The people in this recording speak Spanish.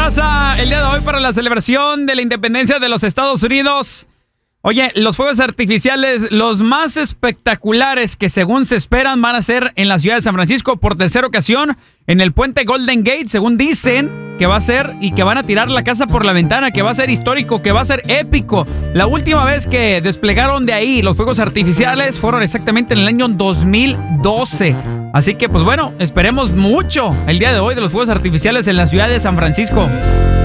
raza, el día de hoy para la celebración de la independencia de los Estados Unidos. Oye, los fuegos artificiales, los más espectaculares que según se esperan van a ser en la ciudad de San Francisco por tercera ocasión en el puente Golden Gate, según dicen que va a ser y que van a tirar la casa por la ventana, que va a ser histórico, que va a ser épico. La última vez que desplegaron de ahí los fuegos artificiales fueron exactamente en el año 2012. Así que pues bueno, esperemos mucho el día de hoy de los fuegos artificiales en la ciudad de San Francisco.